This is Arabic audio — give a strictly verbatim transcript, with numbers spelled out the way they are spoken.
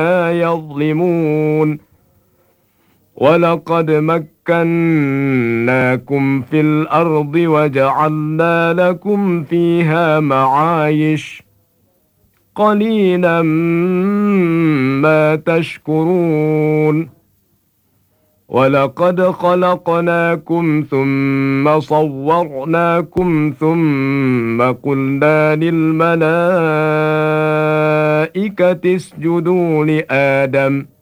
يظلمون ولقد مكناكم في الأرض وجعلنا لكم فيها معايش قليلا ما تشكرون ولقد خلقناكم ثم صورناكم ثم قلنا للملائكة اسجدوا لآدم